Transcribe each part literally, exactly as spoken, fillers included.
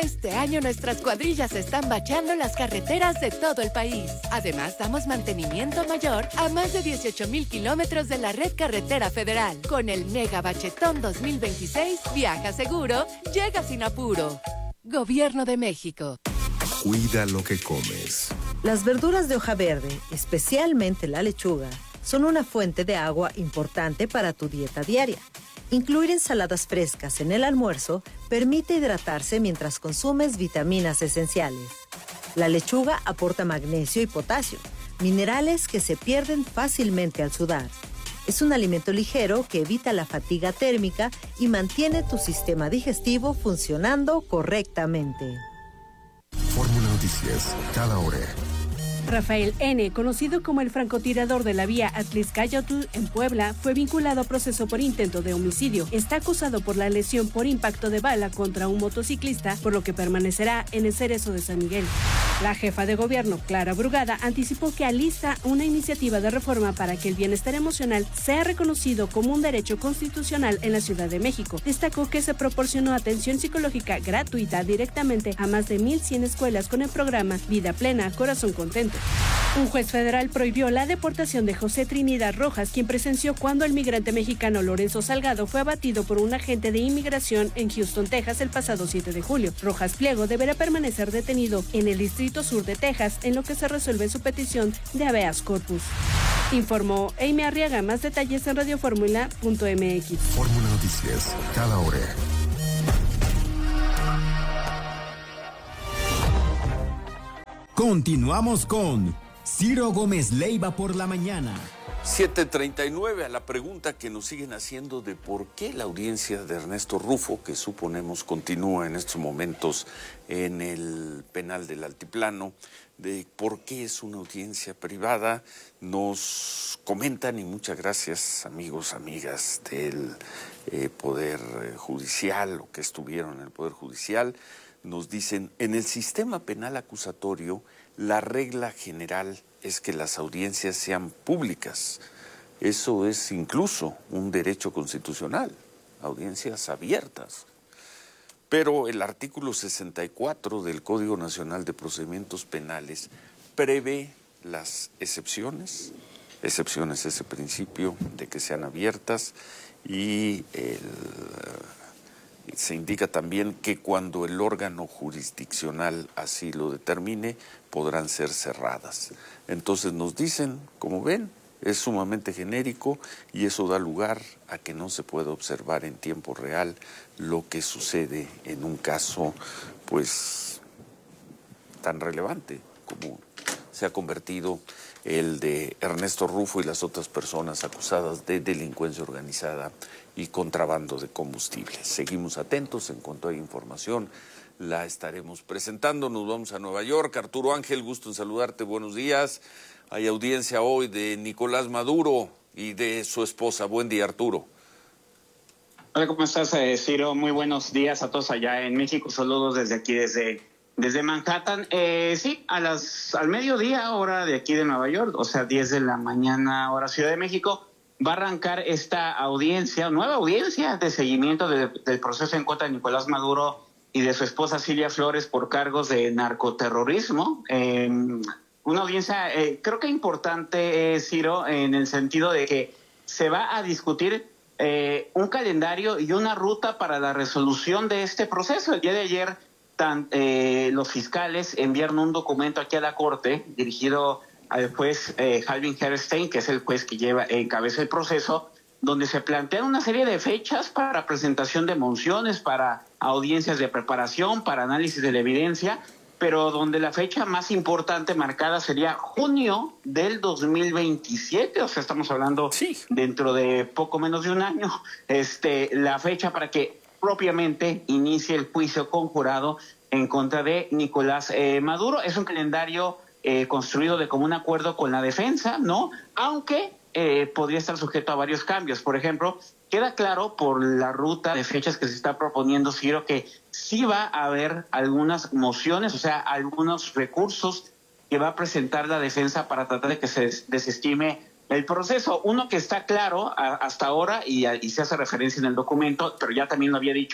Este año nuestras cuadrillas están bacheando las carreteras de todo el país. Además, damos mantenimiento mayor a más de dieciocho mil kilómetros de la red carretera federal. Con el Mega Bachetón dos mil veintiséis, viaja seguro, llega sin apuro. Gobierno de México. Cuida lo que comes. Las verduras de hoja verde, especialmente la lechuga, son una fuente de agua importante para tu dieta diaria. Incluir ensaladas frescas en el almuerzo permite hidratarse mientras consumes vitaminas esenciales. La lechuga aporta magnesio y potasio, minerales que se pierden fácilmente al sudar. Es un alimento ligero que evita la fatiga térmica y mantiene tu sistema digestivo funcionando correctamente. Fórmula Noticias, cada hora. Rafael N., conocido como el francotirador de la vía Atlixcayotl en Puebla, fue vinculado a proceso por intento de homicidio. Está acusado por la lesión por impacto de bala contra un motociclista, por lo que permanecerá en el Cerezo de San Miguel. La jefa de gobierno, Clara Brugada, anticipó que alista una iniciativa de reforma para que el bienestar emocional sea reconocido como un derecho constitucional en la Ciudad de México. Destacó que se proporcionó atención psicológica gratuita directamente a más de mil cien escuelas con el programa Vida Plena, Corazón Contento. Un juez federal prohibió la deportación de José Trinidad Rojas, quien presenció cuando el migrante mexicano Lorenzo Salgado fue abatido por un agente de inmigración en Houston, Texas, el pasado siete de julio. Rojas Pliego deberá permanecer detenido en el Distrito Sur de Texas, en lo que se resuelve su petición de habeas corpus. Informó Amy Arriaga. Más detalles en radioformula punto m x. Fórmula Noticias, cada hora. Continuamos con Ciro Gómez Leiva por la mañana. siete treinta y nueve, a la pregunta que nos siguen haciendo de por qué la audiencia de Ernesto Rufo, que suponemos continúa en estos momentos en el penal del Altiplano, de por qué es una audiencia privada, nos comentan, y muchas gracias amigos, amigas del eh, Poder Judicial o que estuvieron en el Poder Judicial, nos dicen, en el sistema penal acusatorio, la regla general es que las audiencias sean públicas. Eso es incluso un derecho constitucional, audiencias abiertas. Pero el artículo sesenta y cuatro del Código Nacional de Procedimientos Penales prevé las excepciones, excepciones ese principio de que sean abiertas, y el... se indica también que cuando el órgano jurisdiccional así lo determine, podrán ser cerradas. Entonces nos dicen, como ven, es sumamente genérico y eso da lugar a que no se pueda observar en tiempo real lo que sucede en un caso, pues, tan relevante como se ha convertido el de Ernesto Rufo y las otras personas acusadas de delincuencia organizada y contrabando de combustible. Seguimos atentos, en cuanto hay información la estaremos presentando. Nos vamos a Nueva York. Arturo Ángel, gusto en saludarte, buenos días. Hay audiencia hoy de Nicolás Maduro y de su esposa. Buen día, Arturo. Hola, ¿cómo estás, eh, Ciro? Muy buenos días a todos allá en México. Saludos desde aquí, desde, desde Manhattan. Eh, sí, a las al mediodía, hora de aquí de Nueva York, o sea, diez de la mañana, hora Ciudad de México, va a arrancar esta audiencia, nueva audiencia de seguimiento de, del proceso en contra de Nicolás Maduro y de su esposa Cilia Flores por cargos de narcoterrorismo. Eh, una audiencia, eh, creo que importante, eh, Ciro, en el sentido de que se va a discutir eh, un calendario y una ruta para la resolución de este proceso. El día de ayer, tan, eh, los fiscales enviaron un documento aquí a la Corte dirigido al juez eh, Halvin Herstein, que es el juez que lleva encabeza el proceso, donde se plantean una serie de fechas para presentación de mociones, para audiencias de preparación, para análisis de la evidencia, pero donde la fecha más importante marcada sería junio del dos mil veintisiete, o sea, estamos hablando sí. dentro de poco menos de un año, este, la fecha para que propiamente inicie el juicio conjurado en contra de Nicolás eh, Maduro. Es un calendario eh, construido de común acuerdo con la defensa, ¿no? Aunque eh, podría estar sujeto a varios cambios. Por ejemplo, queda claro por la ruta de fechas que se está proponiendo, Ciro, que sí va a haber algunas mociones, o sea, algunos recursos que va a presentar la defensa para tratar de que se desestime el proceso. Uno que está claro a, hasta ahora y, a, y se hace referencia en el documento, pero ya también lo había dicho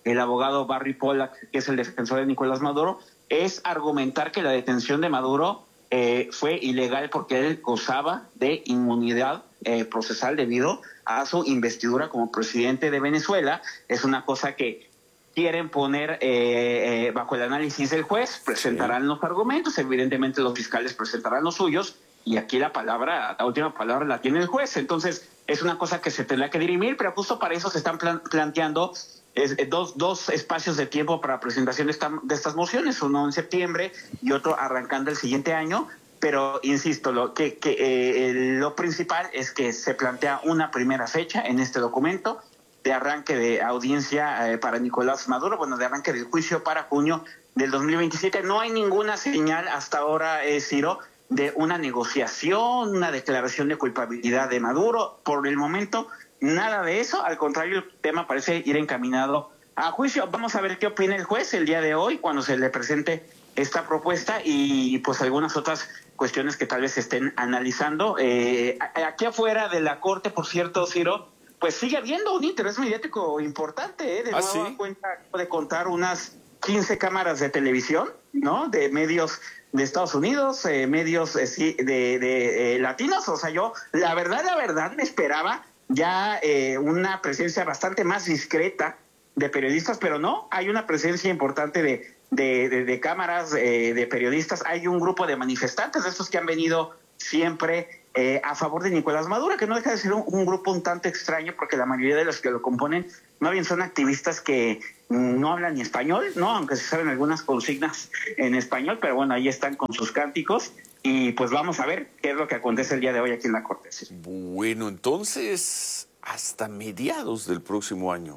el abogado Barry Pollack, que es el defensor de Nicolás Maduro, es argumentar que la detención de Maduro eh, fue ilegal porque él gozaba de inmunidad eh, procesal debido a su investidura como presidente de Venezuela. Es una cosa que quieren poner eh, eh, bajo el análisis del juez, presentarán sí. los argumentos, evidentemente los fiscales presentarán los suyos, y aquí la palabra, la última palabra la tiene el juez. Entonces es una cosa que se tendrá que dirimir, pero justo para eso se están plan- planteando es, dos, dos espacios de tiempo para presentación de, esta, de estas mociones, uno en septiembre y otro arrancando el siguiente año. Pero insisto, lo que, que eh, lo principal es que se plantea una primera fecha en este documento de arranque de audiencia eh, para Nicolás Maduro, bueno, de arranque del juicio para junio del dos mil veintisiete. No hay ninguna señal hasta ahora, eh, Ciro, de una negociación, una declaración de culpabilidad de Maduro. Por el momento, nada de eso. Al contrario, el tema parece ir encaminado a juicio. Vamos a ver qué opina el juez el día de hoy cuando se le presente esta propuesta y pues algunas otras cuestiones que tal vez se estén analizando. Eh, aquí afuera de la corte, por cierto, Ciro, pues sigue habiendo un interés mediático importante, ¿eh? De ¿Ah, nuevo sí? cuenta de contar unas quince cámaras de televisión, ¿no? De medios de Estados Unidos, eh, medios eh, sí, de, de eh, latinos. O sea, yo, la verdad, la verdad, me esperaba ya eh, una presencia bastante más discreta de periodistas, pero no, hay una presencia importante de, de, de, de cámaras, eh, de periodistas. Hay un grupo de manifestantes, de estos que han venido siempre eh, a favor de Nicolás Maduro, que no deja de ser un, un grupo un tanto extraño, porque la mayoría de los que lo componen más bien son activistas que no hablan ni español, no, aunque se saben algunas consignas en español, pero bueno, ahí están con sus cánticos. Y pues vamos a ver qué es lo que acontece el día de hoy aquí en la Corte. Sí. Bueno, entonces hasta mediados del próximo año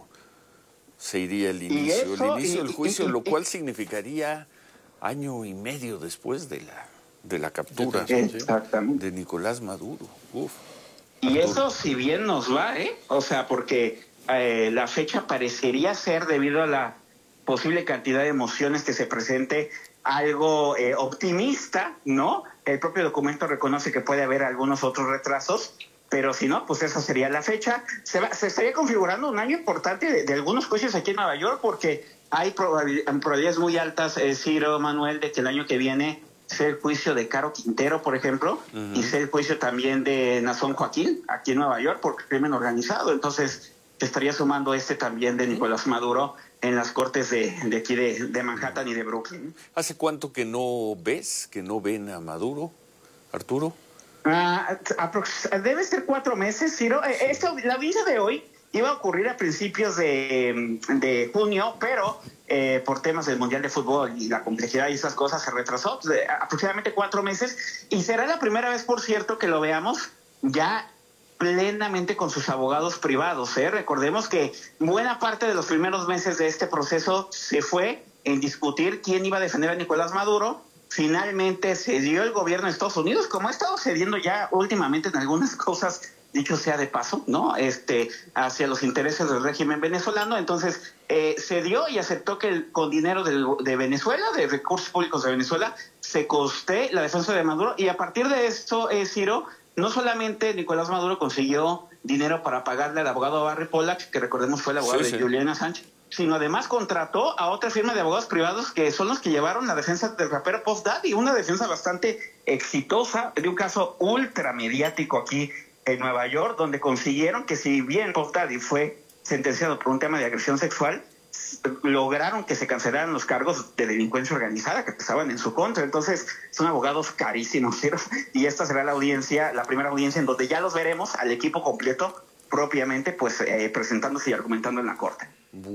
se iría el inicio, eso, el inicio y, del juicio, y, y, lo cual significaría año y medio después de la de la captura exactamente. de Nicolás Maduro. Uf, y eso si bien nos va, ¿eh? O sea, porque eh, la fecha parecería ser, debido a la posible cantidad de emociones que se presente, algo eh, optimista, ¿no? El propio documento reconoce que puede haber algunos otros retrasos, pero si no, pues esa sería la fecha. Se, va, se estaría configurando un año importante de, de algunos juicios aquí en Nueva York, porque hay probabil, probabilidades muy altas, eh, Ciro, Manuel, de que el año que viene sea el juicio de Caro Quintero, por ejemplo, uh-huh. y sea el juicio también de Nazón Joaquín, aquí en Nueva York, por crimen organizado. Entonces, se estaría sumando este también de Nicolás Maduro en las cortes de, de aquí de, de Manhattan y de Brooklyn. ¿Hace cuánto que no ves, que no ven a Maduro, Arturo? Ah, aprox- debe ser cuatro meses, Ciro. Esto, la audiencia de hoy iba a ocurrir a principios de, de junio, pero eh, por temas del Mundial de Fútbol y la complejidad y esas cosas se retrasó de aproximadamente cuatro meses. Y será la primera vez, por cierto, que lo veamos ya plenamente con sus abogados privados, ¿eh? Recordemos que buena parte de los primeros meses de este proceso se fue en discutir quién iba a defender a Nicolás Maduro. Finalmente se dio el gobierno de Estados Unidos, como ha estado cediendo ya últimamente en algunas cosas, dicho sea de paso, ¿no? Este, hacia los intereses del régimen venezolano. Entonces, eh, se dio y aceptó que el, con dinero del, de Venezuela, de recursos públicos de Venezuela, se coste la defensa de Maduro. Y a partir de esto, eh, Ciro, no solamente Nicolás Maduro consiguió dinero para pagarle al abogado Barry Pollack, que recordemos fue el abogado sí, de sí. Julian Assange, sino además contrató a otra firma de abogados privados que son los que llevaron la defensa del rapero Puff Daddy, una defensa bastante exitosa de un caso ultramediático aquí en Nueva York, donde consiguieron que, si bien Puff Daddy fue sentenciado por un tema de agresión sexual, lograron que se cancelaran los cargos de delincuencia organizada que estaban en su contra. Entonces son abogados carísimos, ¿sí? Y esta será la audiencia, la primera audiencia en donde ya los veremos al equipo completo propiamente, pues eh, presentándose y argumentando en la corte.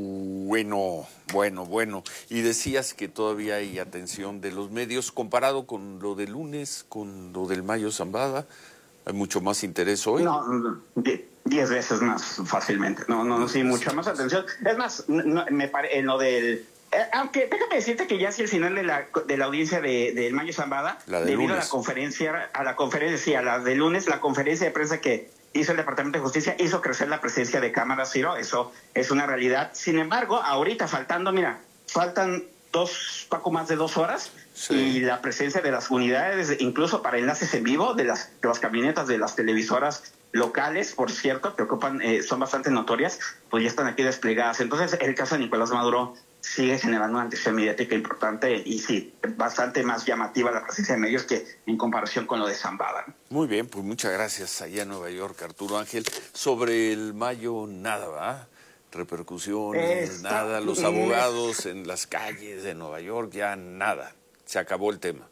Bueno, bueno, bueno. Y decías que todavía hay atención de los medios comparado con lo del lunes, con lo del Mayo Zambada. ¿Hay mucho más interés hoy? No, diez veces más fácilmente. No, no, sí, mucha más atención. Es más, no, me pare, en lo del... Eh, aunque déjame decirte que ya hacia el final de la, de la audiencia de, de Mayo Zambada, la de debido lunes. a la conferencia, a la conferencia, sí, a la de lunes, la conferencia de prensa que hizo el Departamento de Justicia hizo crecer la presencia de cámaras, Ciro, eso es una realidad. Sin embargo, ahorita faltando, mira, faltan dos, poco más de dos horas, sí. Y la presencia de las unidades, incluso para enlaces en vivo, de las, de las camionetas de las televisoras locales, por cierto, que ocupan, eh, son bastante notorias, pues ya están aquí desplegadas. Entonces, el caso de Nicolás Maduro sigue generando una atención mediática importante y sí, bastante más llamativa la presencia de medios que en comparación con lo de Zambada. Muy bien, pues muchas gracias allá en Nueva York, Arturo Ángel. Sobre el Mayo, nada, ¿va? Repercusiones, Está, nada. Los abogados en las calles de Nueva York, ya nada. Se acabó el tema.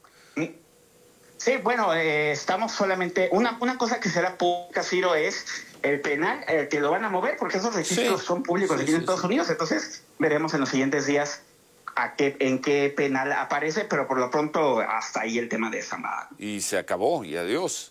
Sí, bueno, eh, estamos solamente... Una, una cosa que será pública, Ciro, es el penal, el que lo van a mover, porque esos registros sí, son públicos sí, aquí sí, en Estados sí. Unidos. Entonces, veremos en los siguientes días a qué, en qué penal aparece, pero por lo pronto hasta ahí el tema de Zambada. Y se acabó, y adiós.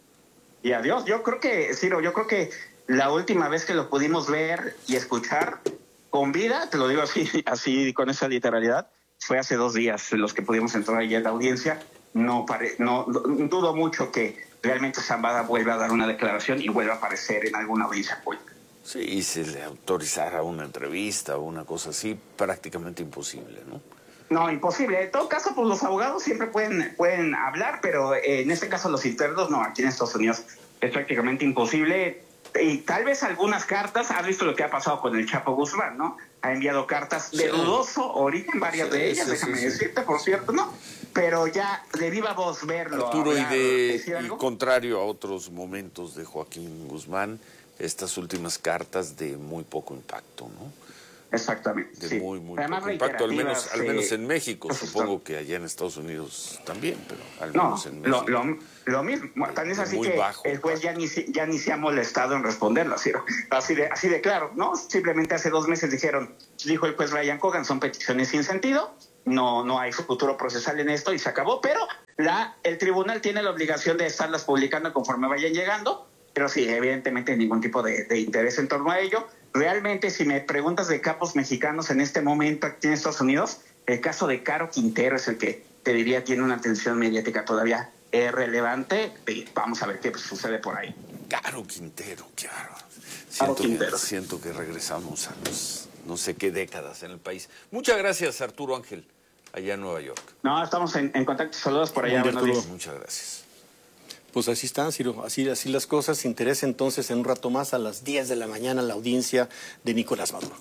Y adiós. Yo creo que, Ciro, yo creo que la última vez que lo pudimos ver y escuchar con vida, te lo digo así, así con esa literalidad, fue hace dos días los que pudimos entrar ahí en la audiencia. No, pare, no, dudo mucho que realmente Zambada vuelva a dar una declaración y vuelva a aparecer en alguna audiencia pública. Sí, y se le autorizara una entrevista o una cosa así, prácticamente imposible, ¿no? No, imposible. En todo caso, pues los abogados siempre pueden, pueden hablar, pero en este caso los internos no, aquí en Estados Unidos es prácticamente imposible. Y tal vez algunas cartas, has visto lo que ha pasado con el Chapo Guzmán, ¿no? Ha enviado cartas de sí. dudoso origen, varias sí, de ellas, sí, déjame sí, decirte, sí. por cierto, ¿no? Pero ya de viva voz verlo. Arturo, hablar, y de y contrario a otros momentos de Joaquín Guzmán, estas últimas cartas de muy poco impacto, ¿no? Exactamente. De sí. muy, muy poco impacto, al menos, al menos en México, pues supongo está. que allá en Estados Unidos también, pero al no, menos en México. Lo, lo, lo mismo, tan es así que bajo, el juez ya ni, ya ni se ha molestado en responderlo, así, así, de, así de claro, ¿no? Simplemente hace dos meses dijeron, dijo el juez Brian Cogan, son peticiones sin sentido, no, no hay futuro procesal en esto y se acabó, pero la, el tribunal tiene la obligación de estarlas publicando conforme vayan llegando, pero sí, evidentemente ningún tipo de, de interés en torno a ello. Realmente, si me preguntas de capos mexicanos en este momento aquí en Estados Unidos, el caso de Caro Quintero es el que te diría tiene una atención mediática todavía eh, relevante. Y vamos a ver qué pues, sucede por ahí. Caro Quintero, claro. Siento, Caro Quintero. Que, siento que regresamos a los no sé qué décadas en el país. Muchas gracias, Arturo Ángel, allá en Nueva York. No, estamos en, en contacto. Saludos por allá. Buenos días. Muchas gracias. Pues así están, Ciro, así, así las cosas. Interesa entonces en un rato más a las diez de la mañana la audiencia de Nicolás Maduro.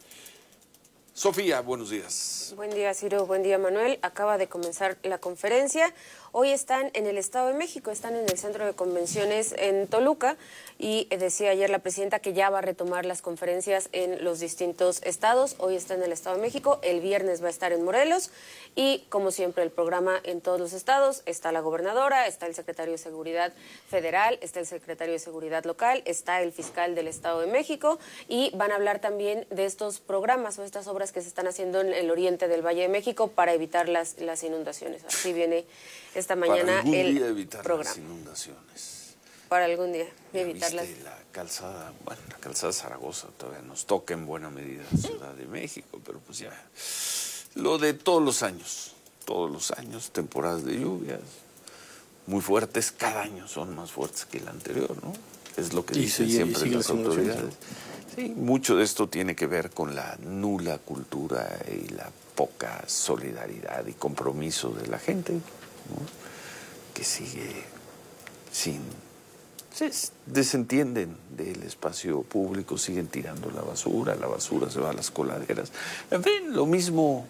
Sofía, buenos días. Buen día, Ciro, buen día, Manuel. Acaba de comenzar la conferencia. Hoy están en el Estado de México, están en el Centro de Convenciones en Toluca y decía ayer la presidenta que ya va a retomar las conferencias en los distintos estados. Hoy está en el Estado de México, el viernes va a estar en Morelos y, como siempre, el programa en todos los estados. Está la gobernadora, está el secretario de Seguridad Federal, está el secretario de Seguridad Local, está el fiscal del Estado de México y van a hablar también de estos programas o estas obras que se están haciendo en el oriente del Valle de México para evitar las, las inundaciones. Así viene esta mañana para algún el día evitar programa. Las inundaciones. Para algún día evitarlas. La calzada, bueno, la calzada Zaragoza todavía nos toca en buena medida Ciudad de México, pero pues ya lo de todos los años, todos los años, temporadas de lluvias muy fuertes, cada año son más fuertes que el anterior, ¿no? Es lo que y dicen sigue, siempre sigue las autoridades. Sí, mucho de esto tiene que ver con la nula cultura y la poca solidaridad y compromiso de la gente, ¿no? Que sigue sin... Se desentienden del espacio público, siguen tirando la basura, la basura se va a las coladeras. En fin, lo mismo,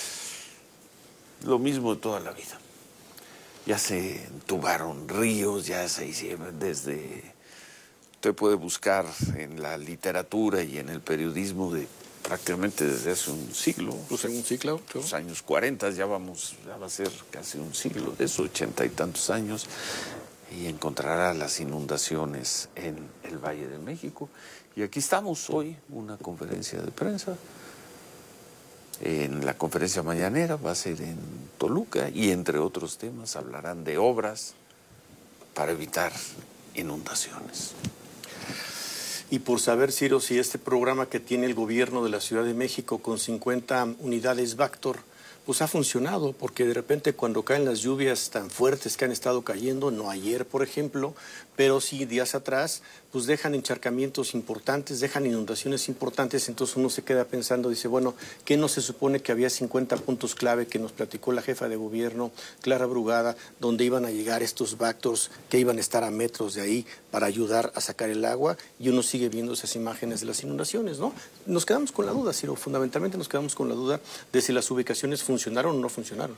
lo mismo de toda la vida. Ya se entubaron ríos, ya se hicieron desde... Usted puede buscar en la literatura y en el periodismo de prácticamente desde hace un siglo. Pues en un siglo. Los años cuarenta, ya vamos, ya va a ser casi un siglo de esos ochenta y tantos años. Y encontrará las inundaciones en el Valle de México. Y aquí estamos hoy, una conferencia de prensa. En la conferencia mañanera va a ser en Toluca y entre otros temas hablarán de obras para evitar inundaciones. Y por saber, Ciro, si este programa que tiene el gobierno de la Ciudad de México con cincuenta unidades Vactor, pues ha funcionado, porque de repente cuando caen las lluvias tan fuertes que han estado cayendo, no ayer, por ejemplo, pero sí días atrás, pues dejan encharcamientos importantes, dejan inundaciones importantes, entonces uno se queda pensando, dice, bueno, ¿qué no se supone que había cincuenta puntos clave que nos platicó la jefa de gobierno, Clara Brugada, donde iban a llegar estos backdoors que iban a estar a metros de ahí para ayudar a sacar el agua? Y uno sigue viendo esas imágenes de las inundaciones, ¿no? Nos quedamos con la duda, Ciro, fundamentalmente nos quedamos con la duda de si las ubicaciones funcionaron o no funcionaron.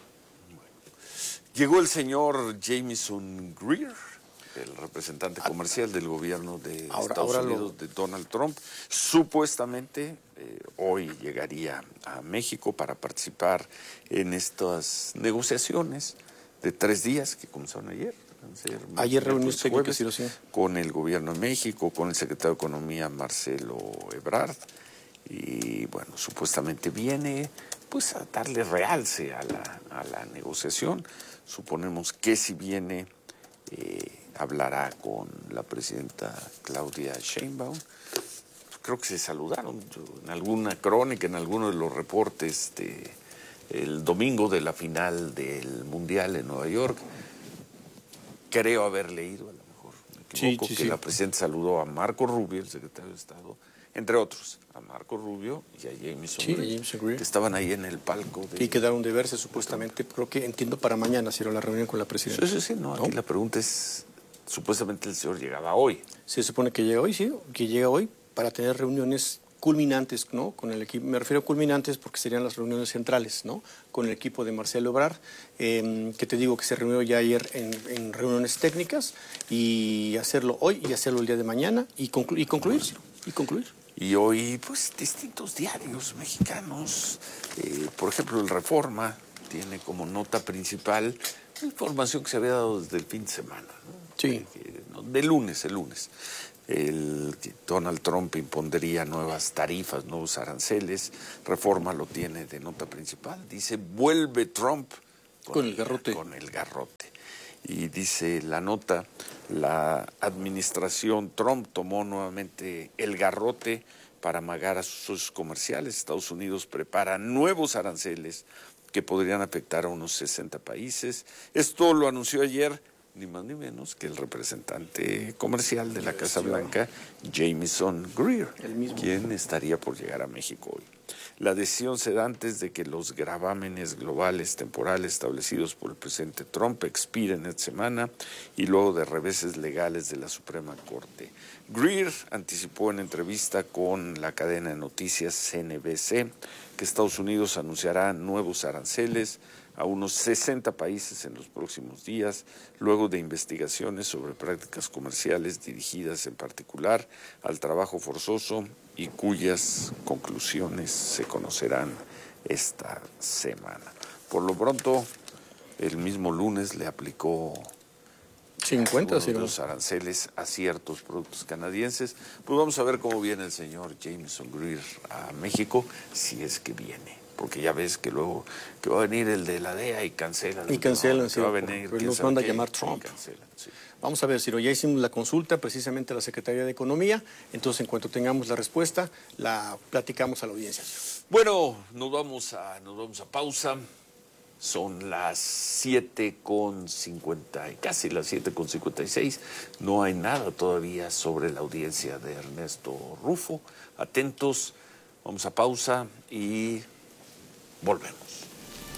Llegó el señor Jamieson Greer, el representante comercial del gobierno de ahora, Estados ahora Unidos, lo... de Donald Trump. Supuestamente eh, hoy llegaría a México para participar en estas negociaciones de tres días que comenzaron ayer. Ser ayer reuniones técnicas, sí, sí. Con el gobierno de México, con el secretario de Economía, Marcelo Ebrard. Y bueno, supuestamente viene pues a darle realce a la, a la negociación. Suponemos que si viene... Eh, hablará con la presidenta Claudia Sheinbaum. Creo que se saludaron en alguna crónica, en alguno de los reportes de el domingo de la final del Mundial en Nueva York. Creo haber leído, a lo mejor me equivoco, sí, sí, que sí. La presidenta saludó a Marco Rubio, el secretario de Estado, entre otros, a Marco Rubio y a Jamieson, sí, Greer, Greer, que estaban ahí en el palco. De... Y quedaron de verse supuestamente, creo que entiendo para mañana, si era la reunión con la presidenta. Sí, sí, sí, no, aquí ¿no? La pregunta es... Supuestamente el señor llegaba hoy. Se supone que llega hoy, sí, que llega hoy para tener reuniones culminantes, ¿no? Con el equipo, me refiero a culminantes porque serían las reuniones centrales, ¿no? Con el equipo de Marcelo Ebrard, eh, que te digo que se reunió ya ayer en, en reuniones técnicas, y hacerlo hoy y hacerlo el día de mañana y, conclu y concluir, y concluir. Y hoy, pues, distintos diarios mexicanos, eh, por ejemplo, el Reforma tiene como nota principal información que se había dado desde el fin de semana, ¿no? Sí. De lunes, el lunes. El, Donald Trump impondría nuevas tarifas, nuevos aranceles. Reforma lo tiene de nota principal. Dice, vuelve Trump con, con el garrote. Con el garrote. Y dice la nota, la administración Trump tomó nuevamente el garrote para amagar a sus socios comerciales. Estados Unidos prepara nuevos aranceles que podrían afectar a unos sesenta países. Esto lo anunció ayer ni más ni menos que el representante comercial de la Casa Blanca, Jamieson Greer, quien estaría por llegar a México hoy. La decisión se da antes de que los gravámenes globales temporales establecidos por el presidente Trump expiren esta semana y luego de reveses legales de la Suprema Corte. Greer anticipó en entrevista con la cadena de noticias C N B C que Estados Unidos anunciará nuevos aranceles a unos sesenta países en los próximos días, luego de investigaciones sobre prácticas comerciales dirigidas en particular al trabajo forzoso y cuyas conclusiones se conocerán esta semana. Por lo pronto, el mismo lunes le aplicó cincuenta los aranceles a ciertos productos canadienses. Pues vamos a ver cómo viene el señor Jamieson Greer a México, si es que viene. Porque ya ves que luego que va a venir el de la D E A y cancelan. Y cancelan, no, sí. Va a venir, pues nos manda a llamar Trump. Cancelan, sí. Vamos a ver, Ciro, ya hicimos la consulta precisamente a la Secretaría de Economía, entonces en cuanto tengamos la respuesta, la platicamos a la audiencia. Bueno, nos vamos a, nos vamos a pausa. Son las siete con cincuenta, casi las siete con cincuenta y seis. No hay nada todavía sobre la audiencia de Ernesto Rufo. Atentos, vamos a pausa y volvemos.